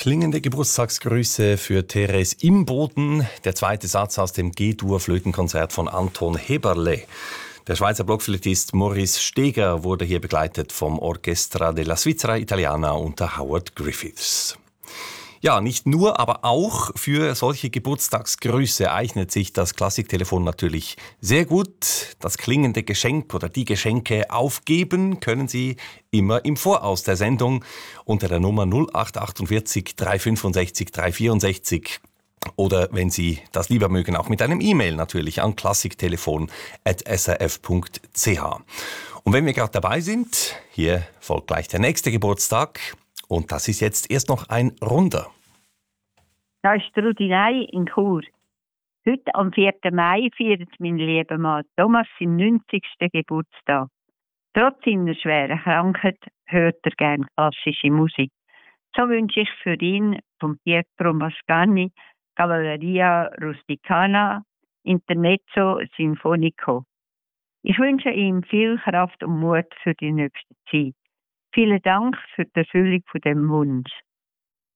Klingende Geburtstagsgrüße für Therese Imboden. Der zweite Satz aus dem G-Dur-Flötenkonzert von Anton Heberle. Der Schweizer Blockflötist Maurice Steger wurde hier begleitet vom Orchestra della Svizzera Italiana unter Howard Griffiths. Ja, nicht nur, aber auch für solche Geburtstagsgrüße eignet sich das Klassiktelefon natürlich sehr gut. Das klingende Geschenk oder die Geschenke aufgeben können Sie immer im Voraus der Sendung unter der Nummer 0848 365 364. Oder wenn Sie das lieber mögen, auch mit einem E-Mail natürlich an klassiktelefon@srf.ch. Und wenn wir gerade dabei sind, hier folgt gleich der nächste Geburtstag. Und das ist jetzt erst noch ein runder. Da ist Rudi Ney in Chur. Heute am 4. Mai feiert mein lieber Mann Thomas seinen 90. Geburtstag. Trotz seiner schweren Krankheit hört er gerne klassische Musik. So wünsche ich für ihn von Pietro Mascagni Cavalleria Rusticana Intermezzo Sinfonico. Ich wünsche ihm viel Kraft und Mut für die nächste Zeit. Vielen Dank für die Erfüllung von dem Wunsch.